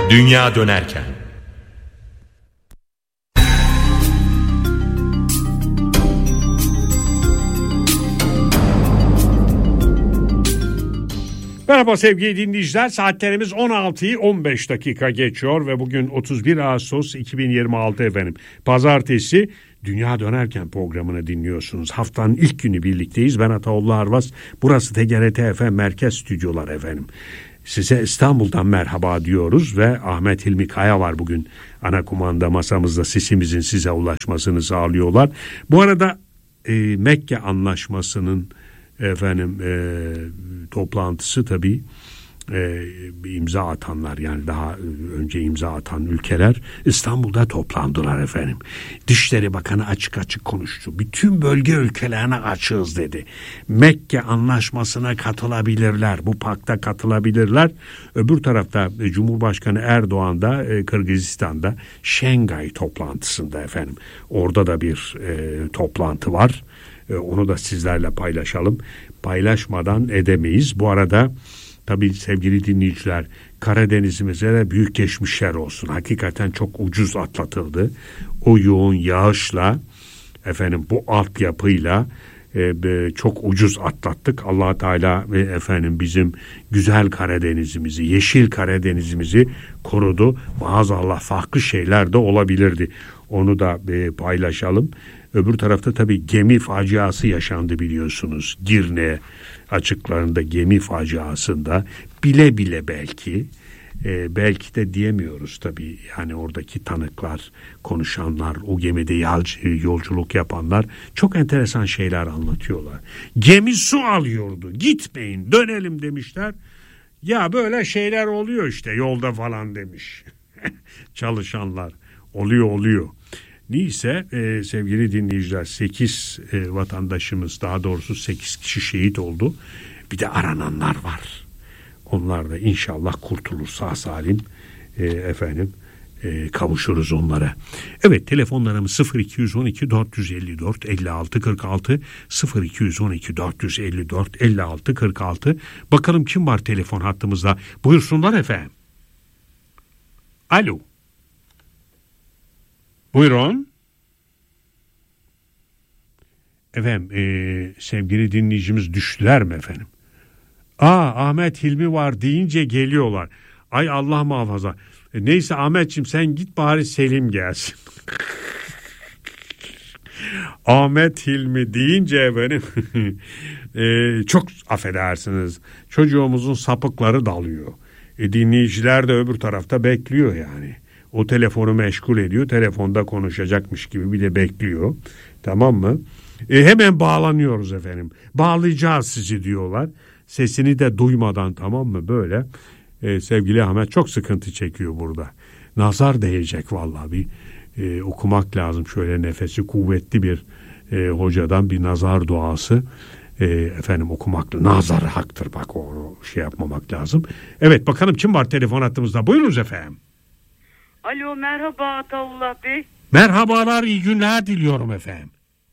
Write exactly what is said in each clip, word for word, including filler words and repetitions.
Dünya dönerken. Merhaba sevgili dinleyiciler, saatlerimiz on altıyı on beş dakika geçiyor ve bugün otuz bir Ağustos iki bin yirmi altı efendim. Pazartesi. Dünya Dönerken programını dinliyorsunuz. Haftanın ilk günü birlikteyiz. Ben Ataoğlu Arvas. Burası T G R T F M Merkez Stüdyolar efendim. Size İstanbul'dan merhaba diyoruz ve Ahmet Hilmi Kaya var bugün. Ana kumanda masamızda sesimizin size ulaşmasını sağlıyorlar. Bu arada e, Mekke Anlaşması'nın efendim e, toplantısı tabii e, imza atanlar, yani daha önce imza atan ülkeler İstanbul'da toplandılar efendim. Dışişleri Bakanı açık açık konuştu. Bütün bölge ülkelerine açığız dedi. Mekke Anlaşması'na katılabilirler. Bu pakta katılabilirler. Öbür tarafta e, Cumhurbaşkanı Erdoğan da e, Kırgızistan'da Şengay toplantısında efendim. Orada da bir e, toplantı var. E, onu da sizlerle paylaşalım. Paylaşmadan edemeyiz. Bu arada tabii sevgili dinleyiciler, Karadeniz'imize de büyük geçmişler olsun. Hakikaten çok ucuz atlatıldı. O yoğun yağışla efendim, bu altyapıyla e, çok ucuz atlattık. Allah Teala ve efendim bizim güzel Karadeniz'imizi, yeşil Karadeniz'imizi korudu. Maazallah farklı şeyler de olabilirdi. Onu da e, paylaşalım. Öbür tarafta tabii gemi faciası yaşandı biliyorsunuz. Girne açıklarında gemi faciasında bile bile belki e, belki de diyemiyoruz tabii. Yani oradaki tanıklar, konuşanlar, o gemide yolculuk yapanlar çok enteresan şeyler anlatıyorlar. Gemi su alıyordu. Gitmeyin, dönelim demişler. Ya böyle şeyler oluyor işte yolda falan demiş. Çalışanlar. Oluyor oluyor. Neyse e, sevgili dinleyiciler, sekiz e, vatandaşımız, daha doğrusu sekiz kişi şehit oldu. Bir de arananlar var. Onlar da inşallah kurtulur sağ salim e, efendim e, kavuşuruz onlara. Evet, telefonlarımız sıfır iki on iki dört yüz elli dört elli altı kırk altı sıfır iki on iki dört yüz elli dört elli altı kırk altı. Bakalım kim var telefon hattımızda? Buyursunlar efendim. Alo. Buyurun. Efendim e, sevgili dinleyicimiz düştüler mi efendim? Aa, Ahmet Hilmi var deyince geliyorlar. Ay Allah muhafaza. E, neyse Ahmetciğim sen git bari Selim gelsin. Ahmet Hilmi deyince efendim e, çok affedersiniz. Çocuğumuzun sapıkları dalıyor. E, dinleyiciler de öbür tarafta bekliyor yani. O telefonu meşgul ediyor. Telefonda konuşacakmış gibi bir de bekliyor. Tamam mı? E, hemen bağlanıyoruz efendim. Bağlayacağız sizi diyorlar. Sesini de duymadan, tamam mı? Böyle. E, sevgili Ahmet çok sıkıntı çekiyor burada. Nazar değecek vallahi, bir e, okumak lazım. Şöyle nefesi kuvvetli bir e, hocadan bir nazar duası. E, efendim okumak. Nazar haktır, bak onu şey yapmamak lazım. Evet, bakalım kim var telefon hattımızda? Buyurunuz efendim. Alo, merhaba Ataullah Bey. Merhabalar, iyi günler diliyorum efendim.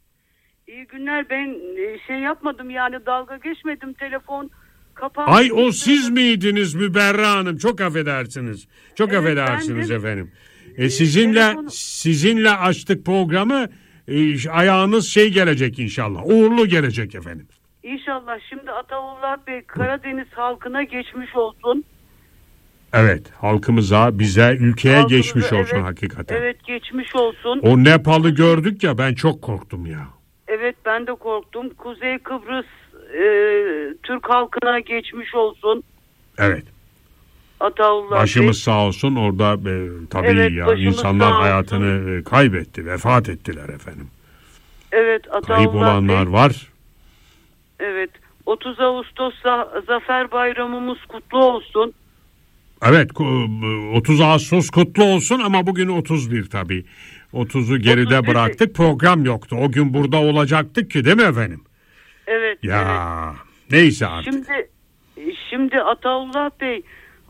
İyi günler, ben şey yapmadım yani, dalga geçmedim, telefon kapandı. Ay o siz miydiniz Müberra Hanım? Çok affedersiniz. Çok evet, affedersiniz bendim efendim. E, sizinle telefonu... sizinle açtık programı. E, ayağınız şey gelecek inşallah. Uğurlu gelecek efendim. İnşallah. Şimdi Ataullah Bey, Karadeniz halkına geçmiş olsun. Evet, halkımıza, bize, ülkeye halkımıza, geçmiş olsun evet, hakikaten. Evet, geçmiş olsun. O Nepal'ı gördük ya, ben çok korktum ya. Evet, ben de korktum. Kuzey Kıbrıs e, Türk halkına geçmiş olsun. Evet. Ataullah Başımız Bey. sağ olsun orada e, tabii evet, ya insanlar hayatını e, kaybetti, vefat ettiler efendim. Evet, Ataullah Kayıp olanlar Bey. var. Evet, otuz Ağustos'ta Zafer Bayramımız kutlu olsun. Evet, otuz Ağustos kutlu olsun ama bugün otuz bir tabii. otuzu geride otuz bir bıraktık. Program yoktu. O gün burada olacaktık ki, değil mi efendim? Evet. Ya evet. Neyse artık. Şimdi şimdi Ataullah Bey,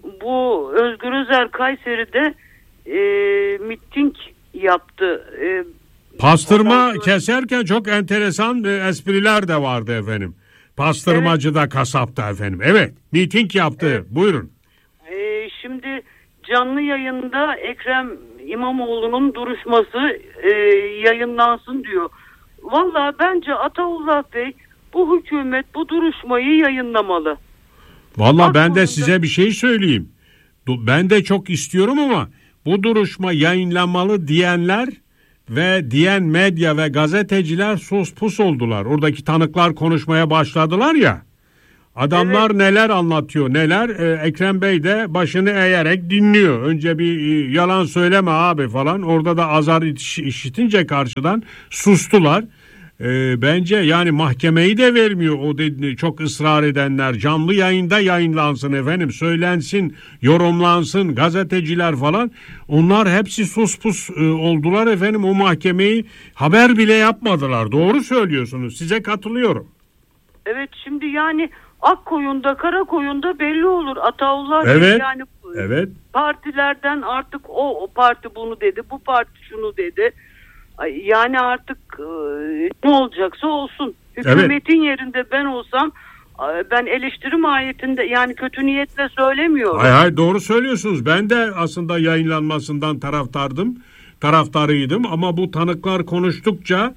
bu Özgür Özel Kayseri'de e, miting yaptı. E, Pastırma sonra... keserken çok enteresan e, espriler de vardı efendim. Pastırmacı evet. da kasapta efendim. Evet, miting yaptı. Evet. Buyurun. E, şimdi canlı yayında Ekrem İmamoğlu'nun duruşması e, yayınlansın diyor. Vallahi bence Ataullah Bey bu hükümet bu duruşmayı yayınlamalı. Vallahi ben de size bir şey söyleyeyim. Ben de çok istiyorum ama bu duruşma yayınlanmalı diyenler ve diyen medya ve gazeteciler sus pus oldular. Oradaki tanıklar konuşmaya başladılar ya. Adamlar evet. Neler anlatıyor neler. Ee, Ekrem Bey de başını eğerek dinliyor. Önce bir e, yalan söyleme abi falan. Orada da azar iş, işitince karşıdan sustular. Ee, bence yani mahkemeyi de vermiyor o dedi, çok ısrar edenler. Canlı yayında yayınlansın efendim, söylensin, yorumlansın, gazeteciler falan. Onlar hepsi sus pus e, oldular efendim, o mahkemeyi haber bile yapmadılar. Doğru söylüyorsunuz, size katılıyorum. Evet, şimdi yani Akkoyun'da Karakoyun'da belli olur. Ataullah evet, yani evet. Partilerden artık o, o parti bunu dedi, bu parti şunu dedi. Yani artık e, ne olacaksa olsun. Hükümetin evet. yerinde ben olsam ben eleştiri mahiyetinde, yani kötü niyetle söylemiyorum. Hayır hayır, doğru söylüyorsunuz. Ben de aslında yayınlanmasından taraftardım. Taraftarıydım ama bu tanıklar konuştukça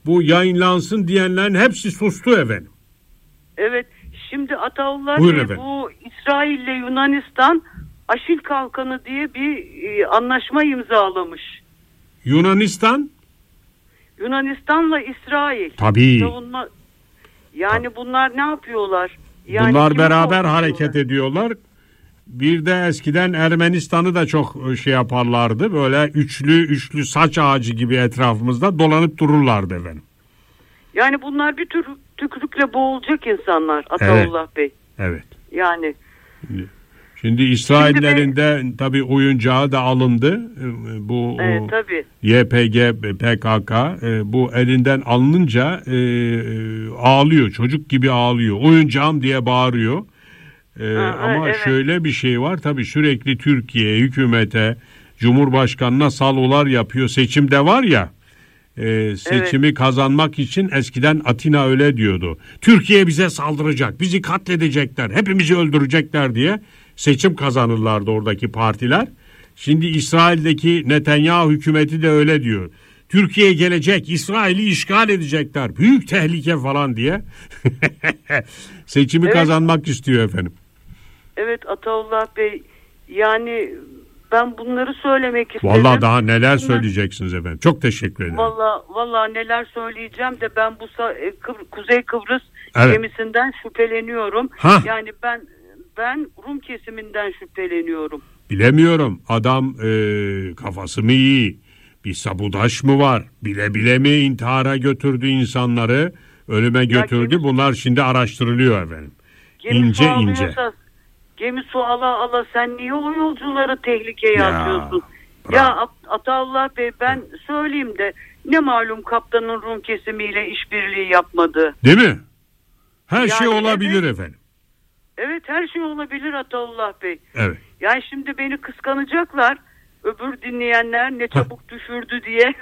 bu yayınlansın diyenlerin hepsi sustu efendim. Evet. Şimdi Ataullah Bey, bu İsrail ile Yunanistan Aşil Kalkanı diye bir e, anlaşma imzalamış. Yunanistan? Yunanistan'la İsrail. Tabii. Savunma, yani Tabii. bunlar ne yapıyorlar? Yani bunlar beraber hareket ediyorlar. Bir de eskiden Ermenistan'ı da çok şey yaparlardı. Böyle üçlü üçlü saç ağacı gibi etrafımızda dolanıp dururlardı efendim. Yani bunlar bir tür tükürükle boğulacak insanlar Ataullah evet. Bey. Evet. Yani. Şimdi İsraillerin de tabii oyuncağı da alındı. Bu evet, tabii. Y P G, P K K bu elinden alınınca e, ağlıyor. Çocuk gibi ağlıyor. Oyuncağım diye bağırıyor. E, ha, ama evet. şöyle bir şey var. Tabii sürekli Türkiye hükümete, Cumhurbaşkanına salolar yapıyor. Seçimde var ya. Ee, seçimi evet. kazanmak için eskiden Atina öyle diyordu. Türkiye bize saldıracak, bizi katledecekler, hepimizi öldürecekler diye seçim kazanırlardı oradaki partiler. Şimdi İsrail'deki Netanyahu hükümeti de öyle diyor. Türkiye gelecek, İsrail'i işgal edecekler, büyük tehlike falan diye seçimi evet. kazanmak istiyor efendim. Evet Ataullah Bey, yani ben bunları söylemek istedim. Vallahi daha neler söyleyeceksiniz efendim. Çok teşekkür ederim. Vallahi vallahi neler söyleyeceğim de ben bu Kıbr- Kuzey Kıbrıs evet. gemisinden şüpheleniyorum. Hah. Yani ben ben Rum kesiminden şüpheleniyorum. Bilemiyorum. Adam e, kafası mı iyi? Bir sabotaj mı var? Bile bile mi intihara götürdü insanları? Ölüme götürdü. Gemi, Bunlar şimdi araştırılıyor efendim. İnce ince. Gemi su ala ala sen niye o yolcuları tehlikeye ya, atıyorsun? Bravo. Ya Ataullah Bey, ben söyleyeyim de ne malum kaptanın Rum kesimiyle işbirliği yapmadı. Değil mi? Her yani şey olabilir evet, efendim. Evet, her şey olabilir Ataullah Bey. Evet. Yani şimdi beni kıskanacaklar. Öbür dinleyenler ne çabuk düşürdü diye.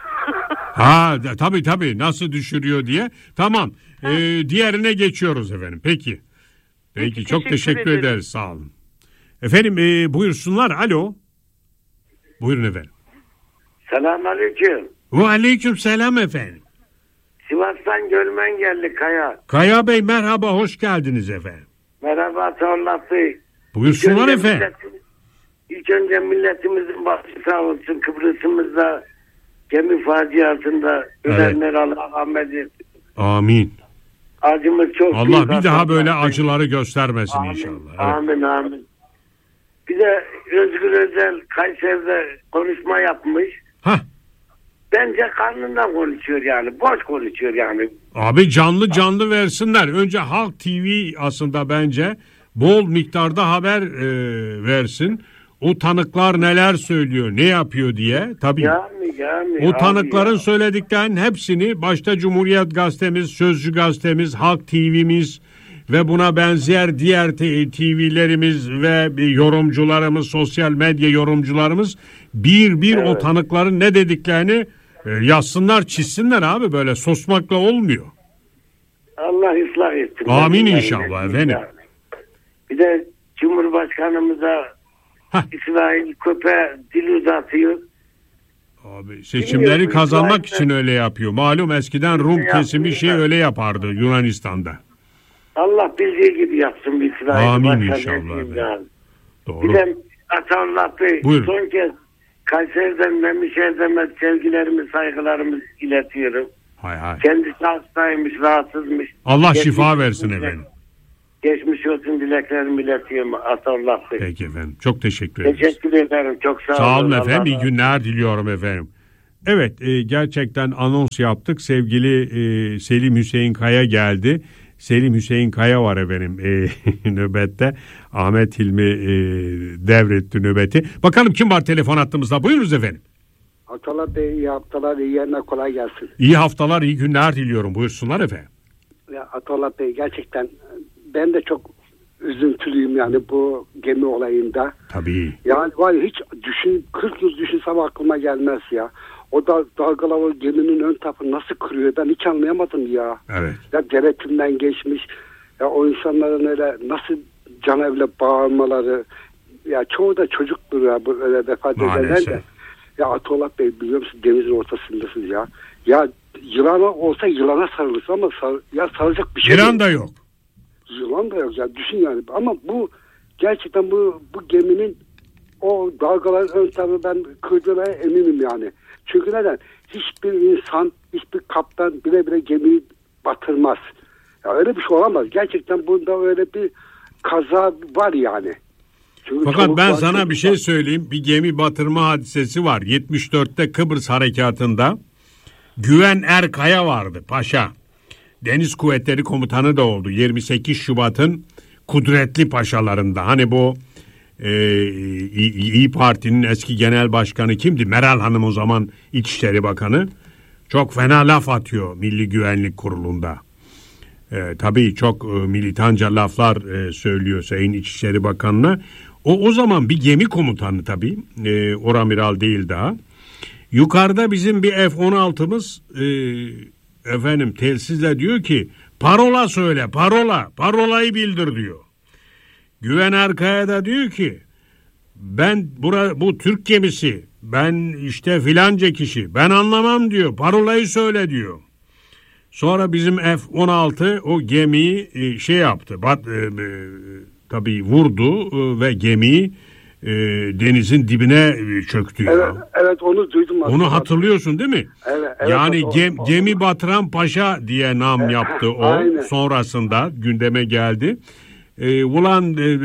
Ha tabii tabii, nasıl düşürüyor diye. Tamam. Ee, diğerine geçiyoruz efendim. Peki. Peki, Peki çok teşekkür, teşekkür ederiz. Sağ olun. Efendim e, buyursunlar. Alo. Buyurun efendim. Selamünaleyküm. Ve aleyküm selam efendim. Sivas'tan Gölmen geldi Kaya. Kaya Bey merhaba, hoş geldiniz efendim. Merhaba Ataullah Bey. Buyursunlar efendim. Milletimiz, ilk önce milletimizin başı sağ olsun. Kıbrıs'ımızda gemi faciasında ölenler evet. Allah rahmet etsin. Amin. Acımız çok Allah büyük. Allah bir daha böyle acıları göstermesin amin, inşallah. Evet. Amin amin. Bir de Özgür Özel Kayseri'de konuşma yapmış. Hah. Bence karnından konuşuyor yani. Boş konuşuyor yani. Abi canlı canlı versinler. Önce Halk T V aslında bence bol miktarda haber e, versin. O tanıklar neler söylüyor, ne yapıyor diye. Tabii. Yani, yani, o tanıkların ya. söylediklerinin hepsini başta Cumhuriyet Gazetemiz, Sözcü Gazetemiz, Halk T V'miz ve buna benzer diğer T V'lerimiz ve yorumcularımız, sosyal medya yorumcularımız bir bir evet. o tanıkların ne dediklerini e, yazsınlar, çizsinler abi, böyle susmakla olmuyor. Allah ıslah etsin. Amin inşallah efendim. Bir de Cumhurbaşkanımıza Heh. İsrail köpeğe dil uzatıyor. Abi seçimleri kazanmak için öyle yapıyor. Malum eskiden Rum kesimi şey öyle yapardı Yunanistan'da. Allah bildiği gibi yapsın İsrail. Amin inşallah. Doğru. Bir de Atallah Bey, buyurun. Son kez Kayseri'den Memişehir'den sevgilerimi, saygılarımı iletiyorum. Hay hay. Kendisi hastaymış, rahatsızmış. Allah Geçmiş şifa versin olsun, efendim. Geçmiş olsun dileklerimi iletiyorum Atallah Bey. Peki efendim. Çok teşekkür ederiz. Teşekkür ederim. Çok sağ olun. Sağ olun efendim. Allah İyi günler diliyorum efendim. Evet, e, gerçekten anons yaptık. Sevgili e, Selim Hüseyin Kaya geldi. Selim Hüseyin Kaya var efendim e, nöbette. Ahmet Hilmi e, devretti nöbeti. Bakalım kim var telefon hattımızda? Buyurunuz efendim. Atallah Bey, iyi haftalar, iyi yerine kolay gelsin. İyi haftalar, iyi günler diliyorum. Buyursunlar efendim. Ya Atallah Bey, gerçekten ben de çok üzüntülüyüm yani bu gemi olayında. Tabii. Yani var ya, hiç düşün, kırk yıl düşünsem aklıma gelmez ya. O da dalgalar o geminin ön tarafı nasıl kırıyor, ben hiç anlayamadım ya. Evet. Ya denetimden geçmiş, ya o insanların öyle nasıl canevle bağırmaları, ya çoğu da çocuktur ya bu öyle vefat edenler de. Ya Atallah Bey, biliyor musun, denizin ortasındasınız ya. Ya yılan olsa yılana sarılırsın ama sar, ya sarılacak bir şey Yılan yok. da yok. Yılan da yok ya, düşün yani. Ama bu gerçekten bu bu geminin o dalgaların ön tarafı ben kırdığına eminim yani. Çünkü neden? Hiçbir insan, hiçbir kaptan bile bile gemiyi batırmaz. Ya öyle bir şey olamaz. Gerçekten bunda öyle bir kaza var yani. Çünkü fakat ben var, sana bir şey var. söyleyeyim. Bir gemi batırma hadisesi var. yetmiş dörtte Kıbrıs Harekatı'nda Güven Erkaya vardı paşa. Deniz Kuvvetleri Komutanı da oldu. yirmi sekiz Şubat'ın kudretli paşalarında. Hani bu e, İyi Parti'nin eski genel başkanı kimdi? Meral Hanım o zaman İçişleri Bakanı. Çok fena laf atıyor Milli Güvenlik Kurulu'nda. E, tabii çok e, militanca laflar e, söylüyor Sayın İçişleri Bakanı'na. O o zaman bir gemi komutanı tabii. E, oramiral değil daha. Yukarıda bizim bir F on altımız e, efendim telsizle diyor ki parola söyle, parola, parolayı bildir diyor. Güven Erkaya da diyor ki ben bura, bu Türk gemisi, ben işte filanca kişi, ben anlamam diyor, parolayı söyle diyor. Sonra bizim F on altı o gemiyi e, şey yaptı, bat, e, e, tabii vurdu e, ve gemiyi e, denizin dibine e, çöktü. Evet, ya. evet onu duydum. Onu aslında hatırlıyorsun değil mi? Evet, evet, yani o, gem, o, gemi batıran paşa diye nam evet, yaptı o. aynen. Sonrasında gündeme geldi. E, ulan e,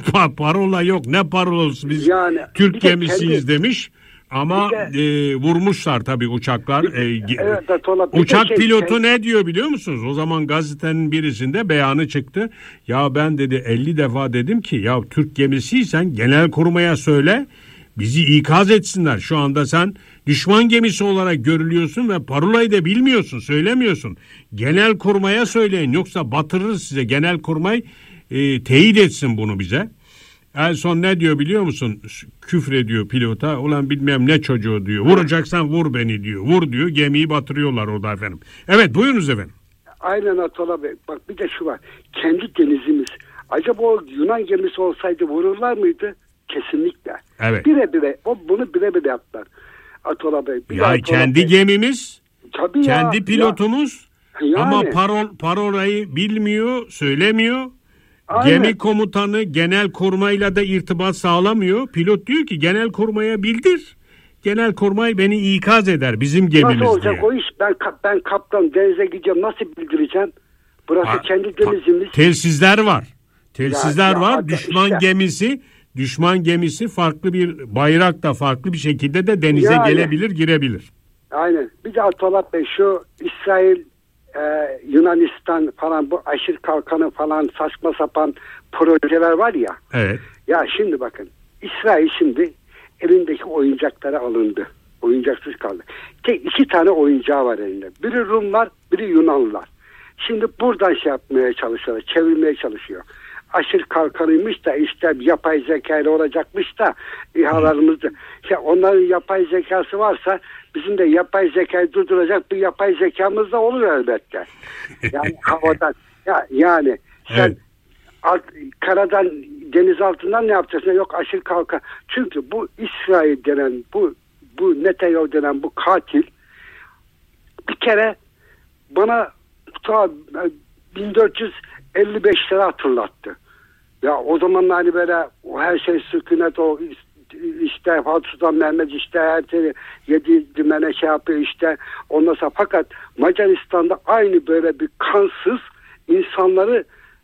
parola yok, ne parolası, biz yani, Türk gemisiyiz kendi, demiş. Ama de, e, vurmuşlar tabii uçaklar. Bir, E, evet, Atola, uçak şey, pilotu kendi... ne diyor biliyor musunuz? O zaman gazetenin birisinde beyanı çıktı. Ya ben dedi elli defa dedim ki ya Türk gemisiysen Genelkurmay'a söyle, bizi ikaz etsinler. Şu anda sen düşman gemisi olarak görülüyorsun ve parolayı da bilmiyorsun, söylemiyorsun. Genelkurmay'a söyleyin, yoksa batırırız size. Genelkurmay e, teyit etsin bunu bize. En son ne diyor biliyor musun? Küfrediyor pilota. Ulan bilmem ne çocuğu diyor. Vuracaksan vur beni diyor. Vur diyor. Gemiyi batırıyorlar orada efendim. Evet, buyurunuz efendim. Aynen Atola Bey. Bak bir de şu var. Kendi denizimiz. Acaba o Yunan gemisi olsaydı vururlar mıydı? Kesinlikle. Evet. Bire bire. O bunu bire bire yaptılar. Atola Bey. Ya Atola kendi Bey. Gemimiz. Tabii kendi ya, pilotumuz. Ya. Yani. Ama parol, parolayı bilmiyor, söylemiyor. Aynen. Gemi komutanı Genelkurmay'la da irtibat sağlamıyor. Pilot diyor ki Genelkurmay'a bildir. Genelkurmay beni ikaz eder, bizim gemimiz diye. Nasıl olacak diye. O iş? Ben ben kaptan denize gideceğim, nasıl bildireceğim? Burası ha, kendi denizimiz. Telsizler var. Telsizler ya, var. Ya, düşman işte. gemisi, düşman gemisi farklı bir bayrakla farklı bir şekilde de denize yani, gelebilir, girebilir. Aynen. Bir de Atolat Bey, şu İsrail Ee, Yunanistan falan, bu aşırı kalkanı falan, saçma sapan projeler var ya. Evet. Ya şimdi bakın, İsrail şimdi elindeki oyuncaklara alındı. Oyuncaksız kaldı. Tek iki tane oyuncağı var elinde. Biri Rumlar, biri Yunanlılar. Şimdi buradan şey yapmaya çalışıyorlar, çevirmeye çalışıyor. Aşırı kalkanıymış da işte yapay zekayla olacakmış da İHA'larımızda. Ya onların yapay zekası varsa bizim de yapay zekayı durduracak bir yapay zekamız da olur elbette. Yani havadan ya, yani sen evet. alt, karadan deniz altından ne yapacaksın? Yok aşırı kalka. Çünkü bu İsrail denen, bu bu Netanyahu denen bu katil bir kere bana ta bin dört yüz elli beşleri hatırlattı. Ya o zaman hani böyle o her şey sükunet, o işte Fatih Sultan Mehmet işte her şeyi yedi dümene şey yapıyor işte ondan sonra, fakat Macaristan'da aynı böyle bir kansız insanları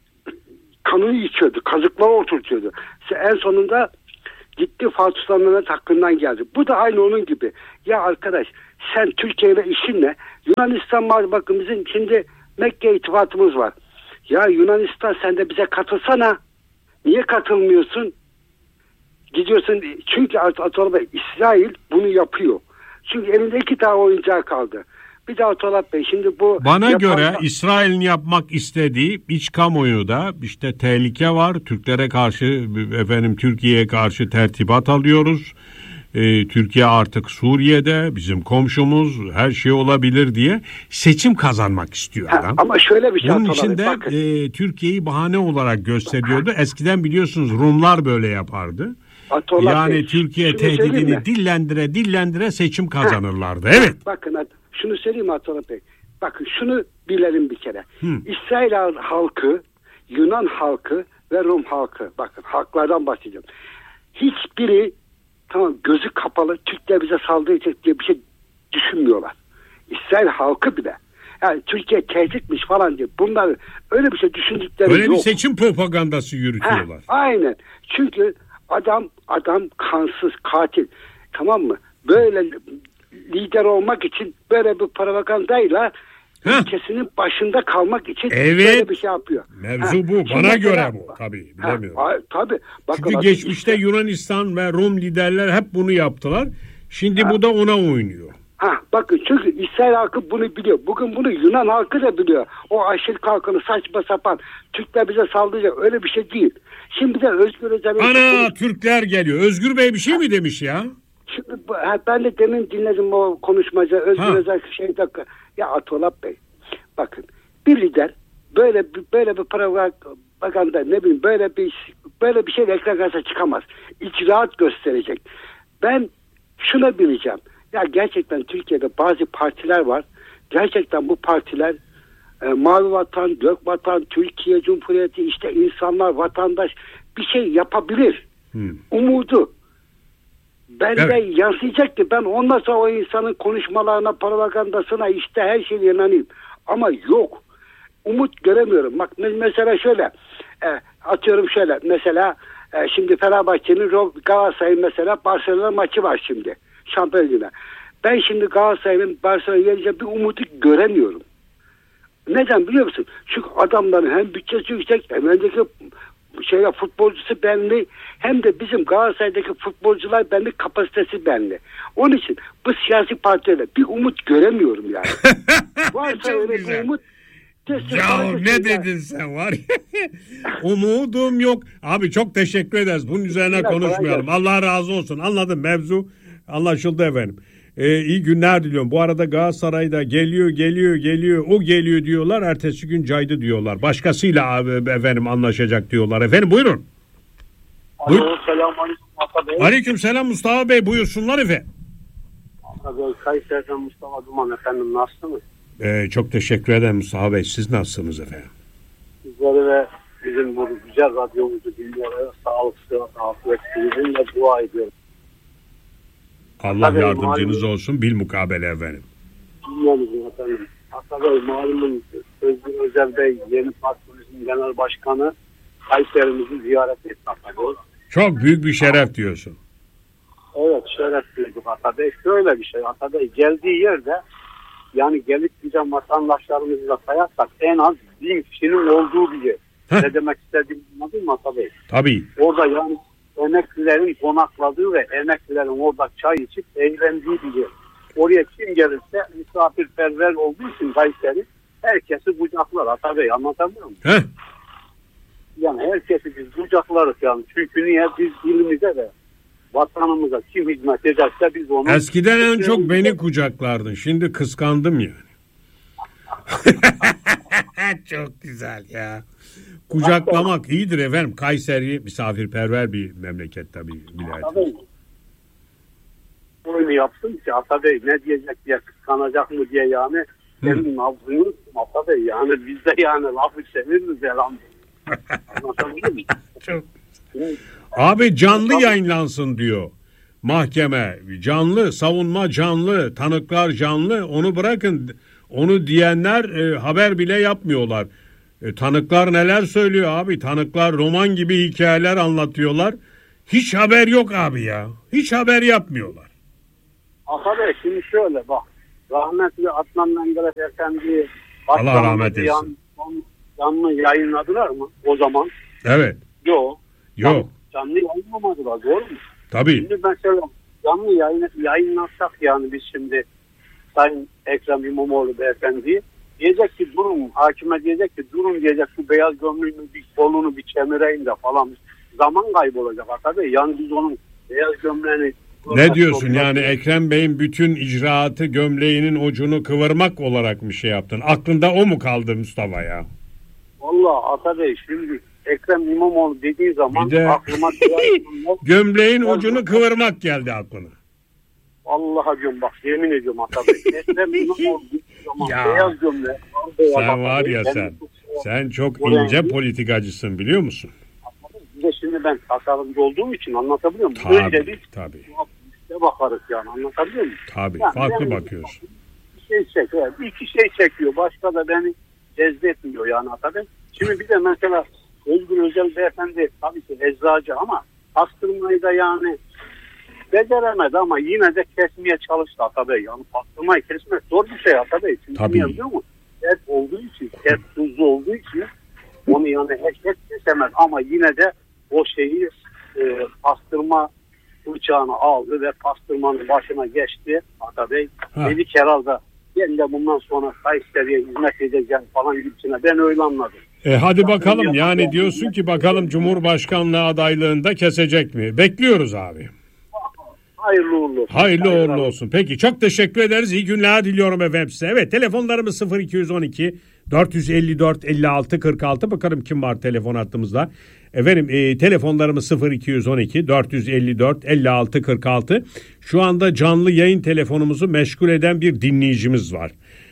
kanını içiyordu, kazıklara oturtuyordu. İşte en sonunda gitti Fatih Sultan Mehmet hakkından geldi. Bu da aynı onun gibi. Ya arkadaş sen Türkiye ile işin ne? Yunanistan var, bakın bizim şimdi Mekke itibatımız var. Ya Yunanistan sen de bize katılsana. Niye katılmıyorsun? Gidiyorsun çünkü Atollah Bey, İsrail bunu yapıyor. Çünkü elinde iki tane oyuncağı kaldı. Bir de Atollah Bey şimdi bu... Bana yapan... göre İsrail'in yapmak istediği iç kamuoyu da işte tehlike var. Türklere karşı, efendim Türkiye'ye karşı tertibat alıyoruz. Ee, Türkiye artık Suriye'de bizim komşumuz, her şey olabilir diye seçim kazanmak istiyor adam. Ha, ama şöyle bir şey. Bunun için de e, Türkiye'yi bahane olarak gösteriyordu. Eskiden biliyorsunuz Rumlar böyle yapardı. Atollah yani Bey, Türkiye tehdidini dillendire dillendire seçim kazanırlardı. Ha. Evet. Bakın şunu söyleyeyim Atollah Bey. Bakın şunu bilelim bir kere. Hı. İsrail halkı, Yunan halkı ve Rum halkı. Bakın halklardan bahsedeceğim. Hiçbiri tamam gözü kapalı Türkler bize saldıracak diye bir şey düşünmüyorlar. İsrail halkı bile. Yani Türkiye tehditmiş falan diye. Bunlar öyle bir şey düşündükleri öyle yok. Öyle bir seçim propagandası yürütüyorlar. Ha, aynen. Çünkü adam adam kansız katil. Tamam mı? Böyle lider olmak için böyle bir propagandayla ülkesinin başında kalmak için evet. böyle bir şey yapıyor. Mevzu ha. bu. Bana Şimdi göre mesela, bu. Tabii bilemiyorum. Ha, tabii. Bakın, Çünkü geçmişte işte, Yunanistan ve Rum liderler hep bunu yaptılar. Şimdi ha. bu da ona oynuyor. Ha, bakın çünkü İsrail halkı bunu biliyor. Bugün bunu Yunan halkı da biliyor. O aşırı kalkanı saçma sapan Türkler bize saldıracak öyle bir şey değil. Şimdi de Özgür Özel'in... Ana konuş... Türkler geliyor. Özgür Bey bir şey mi demiş ya? Şimdi ben de demin dinledim o konuşmacı Özgür ha. Özel şeyde. Ya Atollah Bey bakın bir lider böyle bir, böyle bir propaganda ne bileyim böyle bir böyle bir şey ekran karşısına çıkamaz. İcraat gösterecek. Ben şuna bileceğim. Ya gerçekten Türkiye'de bazı partiler var. Gerçekten bu partiler e, Mavi Vatan, Gök Vatan, Türkiye Cumhuriyeti işte insanlar, vatandaş bir şey yapabilir. Hmm. Umudu. Bende evet. yansıyacak ki ben ondan sonra o insanın konuşmalarına, propagandasına işte her şeye inanayım. Ama yok. Umut göremiyorum. Bak mesela şöyle e, atıyorum şöyle mesela e, şimdi Fenerbahçe'nin Galatasaray'ın mesela Barcelona maçı var şimdi. Şampiyonluğuna. Ben şimdi Galatasaray'ın Barcelona'ya geleceği bir umudu göremiyorum. Neden biliyor musun? Çünkü adamların hem bütçesi yüksek hem öndeki şeyler futbolcusu belli hem de bizim Galatasaray'daki futbolcular belli, kapasitesi belli. Onun için bu siyasi partilerle bir umut göremiyorum yani. Varsa öyle bir umut. Ya ne dedin sen var umudum yok. Abi çok teşekkür ederiz. Bunun üzerine konuşmayalım. Allah razı olsun. Anladım mevzu. Anlaşıldı efendim. Ee, iyi günler diliyorum. Bu arada Galatasaray'da geliyor geliyor geliyor o geliyor diyorlar. Ertesi gün caydı diyorlar. Başkasıyla abi, efendim anlaşacak diyorlar. Efendim buyurun. Alo, selamünaleyküm Mustafa Bey. Aleyküm selam Mustafa Bey. Buyursunlar efendim. Mustafa Bey, Kayseri'den Mustafa Duman efendim. Nasılsınız? Ee, çok teşekkür ederim Mustafa Bey. Siz nasılsınız efendim? Sizleri ve bizim bu güzel radyomuzu dinliyorlar. Sağlık, sıhhat, afiyet, sizinle dua ediyorum. Allah Hatta yardımcınız Bey, olsun bilmukabele efendim. Bilmiyorum efendim. Hatta Bey malumun Özgür Özel Bey yeni partimizin genel başkanı Kayserimizi ziyaret etti Hatta Bey. Çok büyük bir şeref diyorsun. Evet şeref duyduk Hatta Bey. Şöyle bir şey Hatta Bey geldiği yerde yani gelip giden vatandaşlarımızla sayarsak en az bin kişinin olduğu bir yer. Heh. Ne demek istediğimi anladın mı Hatta Bey? Tabii. Orada yani emeklilerin konakladığı ve emeklilerin orada çay içip eğlendiği bir yer. Oraya kim gelirse misafirperver olduğu için Kayseri herkesi kucaklar Ata Bey, anlatamıyor muyum? Heh. Yani herkesi biz kucaklarız yani. Çünkü niye? Biz ilimize de vatanımıza kim hizmet ederse biz onu... Eskiden en çok beni kucaklardın. Şimdi kıskandım yani. Çok güzel ya. Kucaklamak iyidir efendim. Kayseri misafirperver bir memleket tabii. Tabii. Oyunu yapsın ki Atabey ne diyecek diye kıskanacak mı diye yani. Senin lafını Atabey yani biz de yani lafı çeviririz elhamdülillah. Anlatabiliyor muyum? Çok. Abi canlı yayınlansın diyor. Mahkeme canlı, savunma canlı, tanıklar canlı. Onu bırakın. Onu diyenler e, haber bile yapmıyorlar. E, tanıklar neler söylüyor abi? Tanıklar roman gibi hikayeler anlatıyorlar. Hiç haber yok abi ya. Hiç haber yapmıyorlar. Atabey şimdi şöyle bak. Rahmetli Adnan Menderes Efendi Allah rahmet eylesin. Canlı yayınladılar mı o zaman? Evet. Yok. Yok. Canlı yayınlamadılar, doğru mu? Tabii. Şimdi mesela canlı yayın, yayınlatsak yani biz şimdi Sayın Ekrem İmamoğlu beyefendi diyecek ki durun, hakime diyecek ki durun diyecek, şu beyaz gömleğini bir kolunu bir kemireyim de falan, zaman kaybolacak tabii. Yani biz onun beyaz gömleğini... Ne diyorsun yani Ekrem Bey'in bütün icraatı gömleğinin ucunu kıvırmak olarak mı şey yaptın? Aklında o mu kaldı Mustafa ya? Vallahi Atabey şimdi Ekrem İmamoğlu dediği zaman de... aklıma... gömleğin ucunu kıvırmak geldi aklına. Vallahi diyorum bak, yemin ediyorum Atabey. Ekrem İmamoğlu dediği zaman ya, beyaz gömlek... Sen var ya sen. Sen çok ince politikacısın biliyor musun? Bir de şimdi ben tasarımcı olduğum için anlatabiliyor muyum? Tabii, Önce biz tabii. Ne bakarız yani, anlatabiliyor muyum? Tabii, yani farklı bakıyorsun. Bir şey çekiyor, bir iki şey çekiyor. Başka da beni cezbetmiyor yani Atabey. Şimdi bir de mesela Özgür Özel beyefendi tabii ki eczacı ama pastırmayı da yani beceremedi ama yine de kesmeye çalıştı Atabey. Yani pastırmayı kesmek zor bir şey Atabey. Çünkü tabii. Biliyor musun? Sert olduğu için, sert tuzlu olduğu için onu yani herkes kesemez ama yine de o şeyi e, pastırma bıçağını aldı ve pastırmanın başına geçti Atabey. Dedi ki herhalde ben de bundan sonra Kayseri'ye hizmet edeceğim falan gibisine, ben öyle anladım. E hadi bakalım yani diyorsun ki bakalım Cumhurbaşkanlığı adaylığında kesecek mi? Bekliyoruz abi. Hayırlı uğurlu olsun. Hayırlı uğurlu olsun. Peki çok teşekkür ederiz. İyi günler diliyorum efendim size. Evet, telefonlarımız sıfır iki on iki dört yüz elli dört elli altı kırk altı. Bakalım kim var telefon hattımızda. Efendim e, telefonlarımız sıfır iki on iki dört yüz elli dört elli altı kırk altı. Şu anda canlı yayın telefonumuzu meşgul eden bir dinleyicimiz var.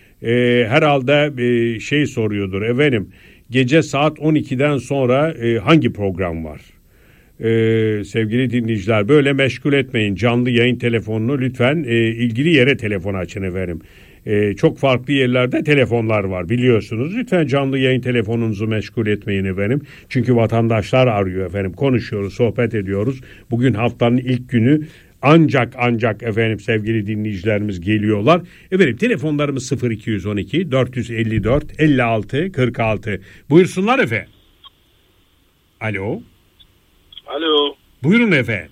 E, herhalde e, şey soruyordur efendim. Gece saat on ikiden sonra e, hangi program var? Ee, sevgili dinleyiciler, böyle meşgul etmeyin canlı yayın telefonunu, lütfen e, ilgili yere telefon açın efendim. E, çok farklı yerlerde telefonlar var biliyorsunuz, lütfen canlı yayın telefonunuzu meşgul etmeyin efendim. Çünkü vatandaşlar arıyor efendim, konuşuyoruz, sohbet ediyoruz. Bugün haftanın ilk günü, ancak ancak efendim sevgili dinleyicilerimiz geliyorlar. Efendim telefonlarımız sıfır iki on iki dört yüz elli dört elli altı kırk altı. Buyursunlar efendim. Alo. Alo. Buyurun efendim.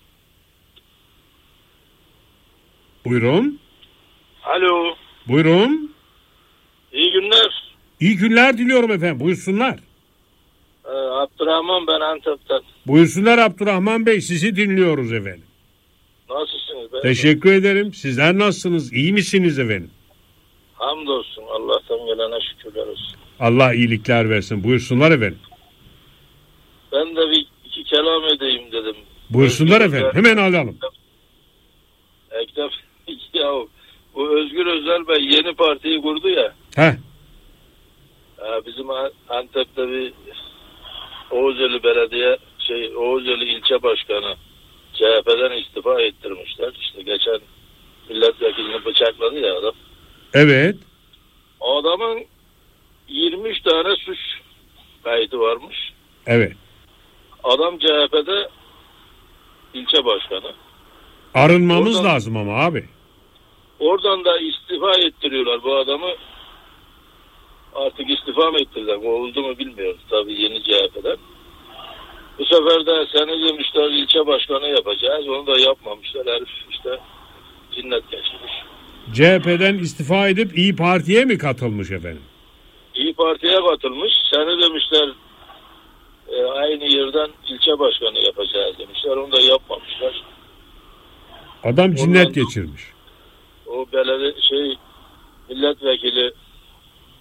Buyurun. Alo. Buyurun. İyi günler. İyi günler diliyorum efendim. Buyursunlar. Ee, Abdurrahman ben Antep'ten. Buyursunlar Abdurrahman Bey, sizi dinliyoruz efendim. Nasılsınız? Ben Teşekkür de. ederim. Sizler nasılsınız? İyi misiniz efendim? Hamdolsun. Allah'tan gelene şükürler olsun. Allah iyilikler versin. Buyursunlar efendim. Ben de bir iki kelam edeyim dedim. Buyursunlar Özgür efendim. Özel, hemen alalım. Ekrem ya bu Özgür Özel Bey yeni partiyi kurdu ya. Heh. Bizim Antep'te bir Oğuzeli Belediye şey Oğuzeli ilçe başkanı C H P'den istifa ettirmişler. İşte geçen milletvekilini bıçakladı ya adam. Evet. O adamın yirmi üç tane suç kaydı varmış. Evet. Adam C H P'de ilçe başkanı. Arınmamız oradan, lazım ama abi. Oradan da istifa ettiriyorlar bu adamı. Artık istifa mı ettirdiler? Oldu mu bilmiyoruz. Tabii yeni C H P'den. Bu sefer de seni demişler ilçe başkanı yapacağız. Onu da yapmamışlar. Herif işte cinnet geçirmiş. C H P'den istifa edip İyi Parti'ye mi katılmış efendim? İyi Parti'ye katılmış. Seni demişler e, aynı yerden ilçe başkanı yapacağız demişler. Onu da yapmamışlar. Adam cinnet Ondan, geçirmiş. O belediye şey milletvekili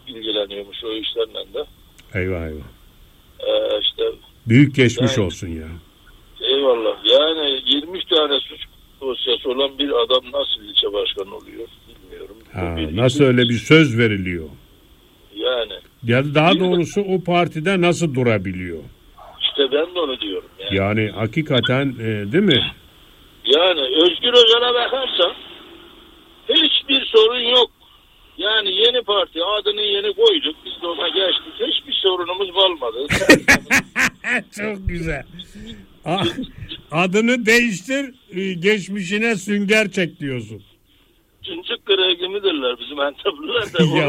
ilgileniyormuş o işlerle de. Eyvah eyvah. Ee, işte büyük geçmiş yani, olsun ya. Eyvallah. Yani yirmi tane suç dosyası olan bir adam nasıl ilçe başkanı oluyor bilmiyorum. Ha, bir, nasıl öyle bir söz veriliyor? Yani. Ya daha doğrusu o partide nasıl durabiliyor? İşte ben de onu diyorum. Yani, yani hakikaten e, değil mi? Yani Özgür Özel'e bakarsan hiçbir sorun yok. Yani yeni parti adını yeni koyduk. Biz de ona geçtik. Hiçbir sorunumuz kalmadı. Çok güzel. Adını değiştir, geçmişine sünger çek diyorsun. Çıncık kırığı midirler bizim Antepliler de.